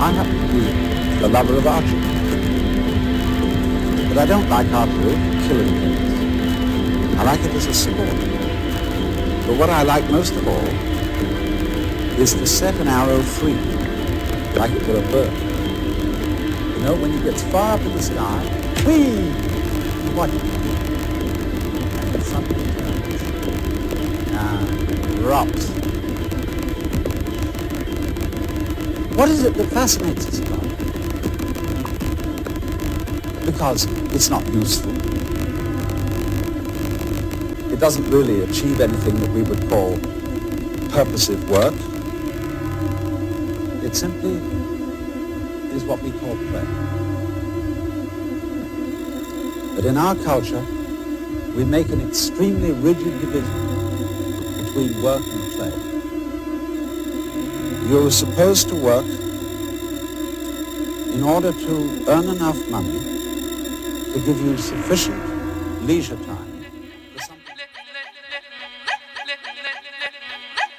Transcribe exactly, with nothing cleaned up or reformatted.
I happen to be a lover of archery. But I don't like archery killing things. I like it as a sport. But what I like most of all is to set an arrow free, like it were a bird. You know, when it gets far up in the sky, whee! What? And it suddenly turns and drops. What is it that fascinates us about it? Because it's not useful. It doesn't really achieve anything that we would call purposive work. It simply is what we call play. But in our culture, we make an extremely rigid division between work and play. You're supposed to work in order to earn enough money to give you sufficient leisure time